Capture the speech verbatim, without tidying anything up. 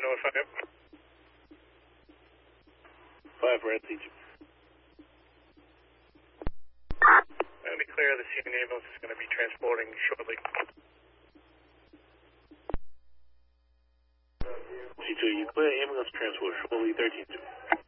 notify him. five Red C two. Let me clear, the scene ambulance is going to be transporting shortly. C two, you clear ambulance transport shortly, thirteen two.